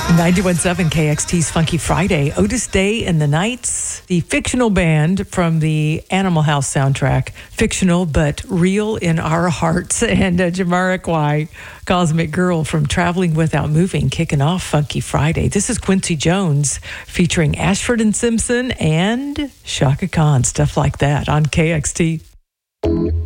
91.7 KXT's Funky Friday. Otis Day and the Knights, the fictional band from the Animal House soundtrack. Fictional, but real in our hearts. And Jamiroquai, Cosmic Girl from Traveling Without Moving, kicking off Funky Friday. This is Quincy Jones featuring Ashford and Simpson and Chaka Khan, stuff like that on KXT.